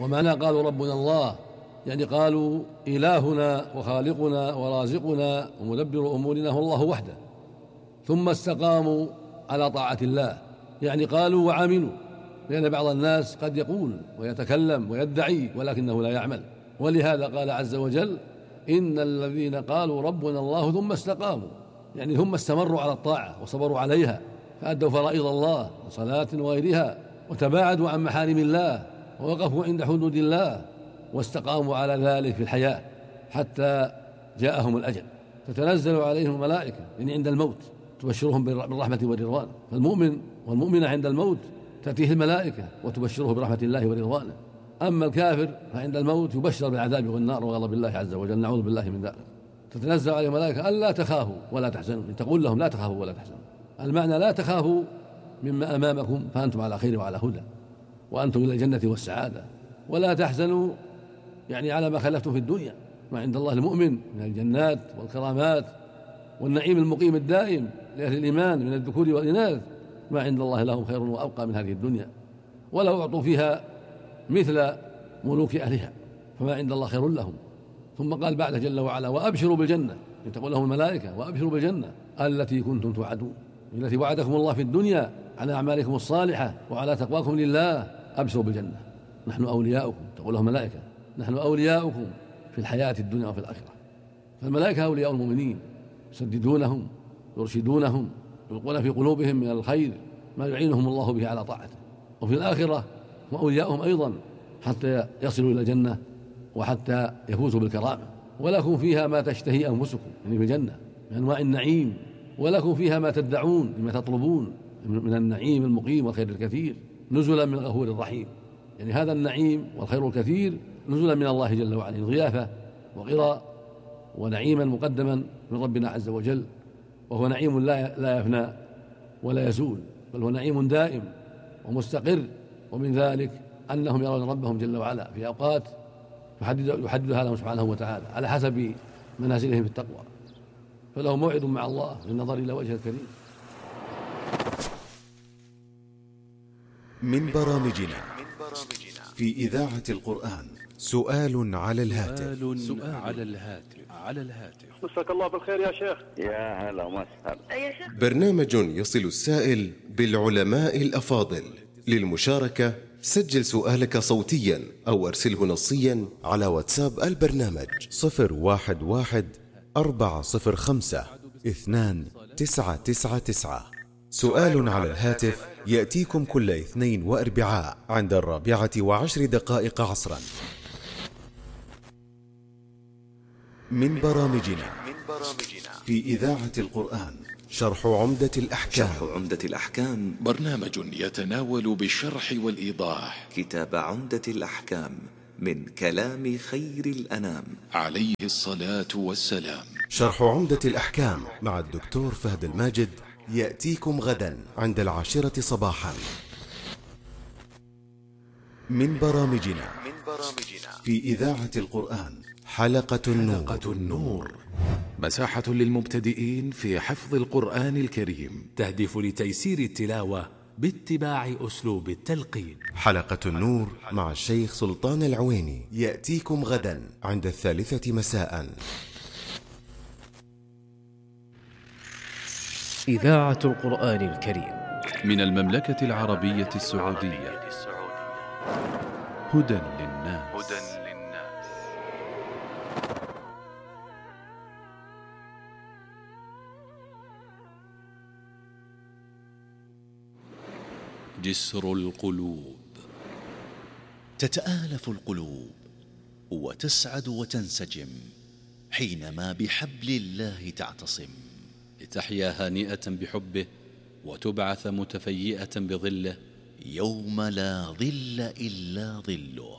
ومعنى قالوا ربنا الله يعني قالوا إلهنا وخالقنا ورازقنا ومدبر أمورنا هو الله وحده، ثم استقاموا على طاعة الله، يعني قالوا وعملوا، لأن بعض الناس قد يقول ويتكلم ويدعي ولكنه لا يعمل. ولهذا قال عز وجل إن الذين قالوا ربنا الله ثم استقاموا، يعني ثم استمروا على الطاعة وصبروا عليها، فأدوا فرائض الله وصلاة وغيرها، وتباعدوا عن محارم الله، ووقفوا عند حدود الله، واستقاموا على ذلك في الحياة حتى جاءهم الأجل، تتنزل عليهم الملائكة يعني عند الموت تبشرهم بالرحمة والرضوان. فالمؤمن والمؤمنة عند الموت تأتيه الملائكة وتبشره برحمة الله ورضوانه. أما الكافر فعند الموت يبشر بالعذاب والنار وغضب الله عز وجل، نعوذ بالله من ذلك. تتنزل عليهم الملائكة ألا تخافوا ولا تحزنوا، تقول لهم لا تخافوا ولا تحزنوا، المعنى لا تخافوا مما أمامكم فأنتم على خير وعلى هدى وأنتم إلى الجنة والسعادة، ولا تحزنوا يعني على ما خلفتم في الدنيا، ما عند الله المؤمن من الجنات والكرامات والنعيم المقيم الدائم لأهل الإيمان من الذكور والإناث، ما عند الله لهم خير وأبقى من هذه الدنيا، ولو أعطوا فيها مثل ملوك أهلها فما عند الله خير لهم. ثم قال بعد جل وعلا وأبشروا بالجنة، تقول لهم الملائكة وأبشروا بالجنة التي كنتم توعدون، التي وعدكم الله في الدنيا على أعمالكم الصالحة وعلى تقواكم لله، أبشروا بالجنة نحن أولياؤكم، تقول لهم الملائكة نحن أولياؤكم في الحياة الدنيا وفي الآخرة. فالملائكة أولياء المؤمنين يسددونهم يرشدونهم يلقون في قلوبهم من الخير ما يعينهم الله به على طاعته، وفي الآخرة هم أولياؤهم أيضا حتى يصلوا إلى الجنة وحتى يفوزوا بالكرامة. ولكم فيها ما تشتهي أنفسكم يعني في الجنة من أنواع النعيم، ولكم فيها ما تدعون لما تطلبون من النعيم المقيم والخير الكثير نزلا من الغفور الرحيم. يعني هذا النعيم والخير الكثير نزلا من الله جل وعلا، ضيافة وقرى ونعيما مقدما من ربنا عز وجل، وهو نعيم لا يفنى ولا يزول، بل هو نعيم دائم ومستقر. ومن ذلك أنهم يرون ربهم جل وعلا في أوقات يحددها لهم سبحانه وتعالى على حسب منازلهم في التقوى، فلهم موعد مع الله للنظر إلى وجهه الكريم. من برامجنا في إذاعة القرآن سؤال على الهاتف. مساك الله بالخير يا شيخ. يا هلا وسهلا. برنامج يصل السائل بالعلماء الأفاضل. للمشاركة سجل سؤالك صوتيا أو أرسله نصيا على واتساب البرنامج 011-405-2999. سؤال على الهاتف يأتيكم كل اثنين وأربعاء عند 4:10 عصرا. من برامجنا في إذاعة القرآن شرح عمدة الأحكام. برنامج يتناول بالشرح والإيضاح كتاب عمدة الأحكام من كلام خير الأنام عليه الصلاة والسلام. شرح عمدة الأحكام مع الدكتور فهد الماجد يأتيكم غدا عند 10 صباحا. من برامجنا في إذاعة القرآن حلقة النور، مساحة للمبتدئين في حفظ القرآن الكريم، تهدف لتيسير التلاوة باتباع أسلوب التلقين. حلقة النور مع الشيخ سلطان العويني يأتيكم غدا عند 3 مساء. إذاعة القرآن الكريم من المملكة العربية السعودية. هدى للناس. جسر القلوب. تتآلف القلوب وتسعد وتنسجم حينما بحبل الله تعتصم، لتحيا هانئة بحبه وتبعث متفيئة بظله يوم لا ظل إلا ظله.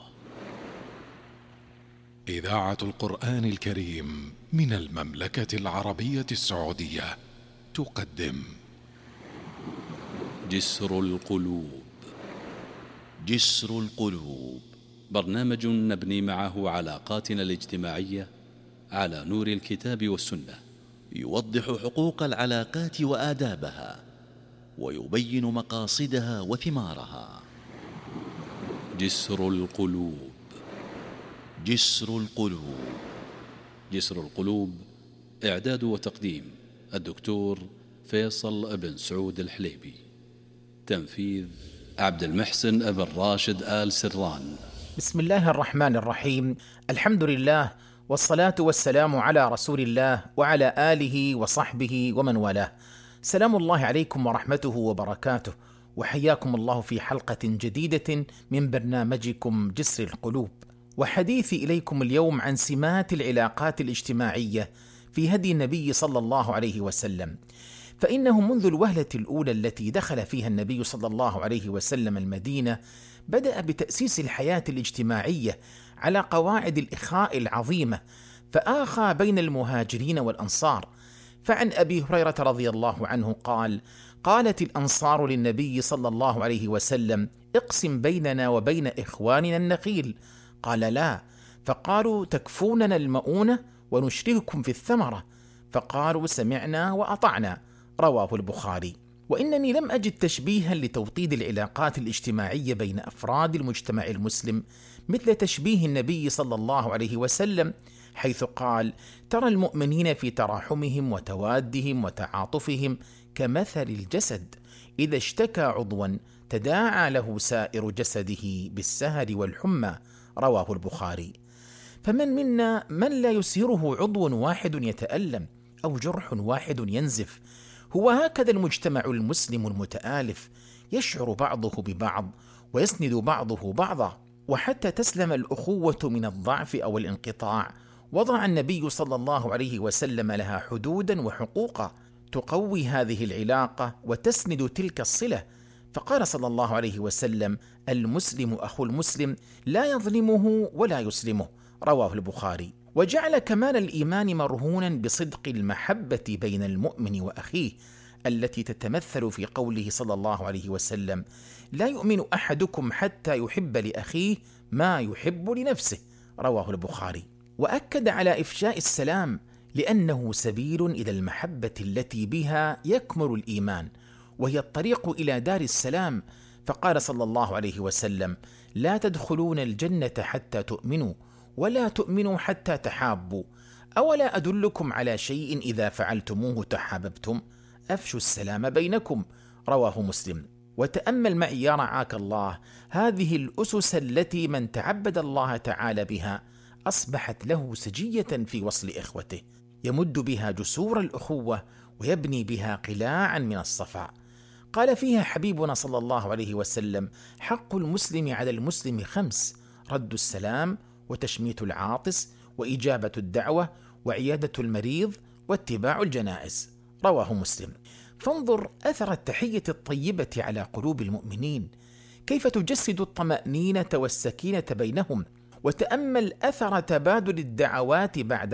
إذاعة القرآن الكريم من المملكة العربية السعودية تقدم جسر القلوب. جسر القلوب، برنامج نبني معه علاقاتنا الاجتماعية على نور الكتاب والسنة، يوضح حقوق العلاقات وآدابها، ويبين مقاصدها وثمارها. جسر القلوب. جسر القلوب. جسر القلوب، إعداد وتقديم الدكتور فيصل بن سعود الحليبي. تنفيذ عبد المحسن بن راشد آل سران. بسم الله الرحمن الرحيم. الحمد لله، والصلاة والسلام على رسول الله وعلى آله وصحبه ومن والاه. سلام الله عليكم ورحمته وبركاته، وحياكم الله في حلقة جديدة من برنامجكم جسر القلوب. وحديثي إليكم اليوم عن سمات العلاقات الاجتماعية في هدي النبي صلى الله عليه وسلم. فإنه منذ الوهلة الأولى التي دخل فيها النبي صلى الله عليه وسلم المدينة بدأ بتأسيس الحياة الاجتماعية على قواعد الإخاء العظيمة، فآخى بين المهاجرين والأنصار. فعن أبي هريرة رضي الله عنه قال: قالت الأنصار للنبي صلى الله عليه وسلم: اقسم بيننا وبين إخواننا النخيل. قال: لا. فقالوا: تكفوننا المؤونة ونشرككم في الثمرة. فقالوا: سمعنا وأطعنا. رواه البخاري. وإنني لم أجد تشبيها لتوطيد العلاقات الاجتماعية بين أفراد المجتمع المسلم مثل تشبيه النبي صلى الله عليه وسلم، حيث قال: ترى المؤمنين في تراحمهم وتوادهم وتعاطفهم كمثل الجسد إذا اشتكى عضوا تداعى له سائر جسده بالسهر والحمى. رواه البخاري. فمن منا من لا يسهره عضو واحد يتألم أو جرح واحد ينزف؟ هو هكذا المجتمع المسلم المتآلف، يشعر بعضه ببعض ويسند بعضه بعضا. وحتى تسلم الأخوة من الضعف أو الانقطاع، وضع النبي صلى الله عليه وسلم لها حدودا وحقوقا تقوي هذه العلاقة وتسند تلك الصلة. فقال صلى الله عليه وسلم: المسلم أخو المسلم لا يظلمه ولا يسلمه. رواه البخاري. وجعل كمال الإيمان مرهونا بصدق المحبة بين المؤمن وأخيه، التي تتمثل في قوله صلى الله عليه وسلم: لا يؤمن أحدكم حتى يحب لأخيه ما يحب لنفسه. رواه البخاري. وأكد على إفشاء السلام، لأنه سبيل إلى المحبة التي بها يكمل الإيمان، وهي الطريق إلى دار السلام. فقال صلى الله عليه وسلم: لا تدخلون الجنة حتى تؤمنوا، ولا تؤمنوا حتى تحابوا. أولا أدلكم على شيء إذا فعلتموه تحاببتم؟ أفشوا السلام بينكم. رواه مسلم. وتأمل معي يا رعاك الله هذه الأسس التي من تعبد الله تعالى بها أصبحت له سجية في وصل إخوته، يمد بها جسور الأخوة ويبني بها قلاعا من الصفاء. قال فيها حبيبنا صلى الله عليه وسلم: حق المسلم على المسلم 5: رد السلام، وتشميت العاطس، وإجابة الدعوة، وعيادة المريض، واتباع الجنائز. رواه مسلم. فانظر أثر التحية الطيبة على قلوب المؤمنين، كيف تجسد الطمأنينة والسكينة بينهم. وتأمل أثر تبادل الدعوات بعد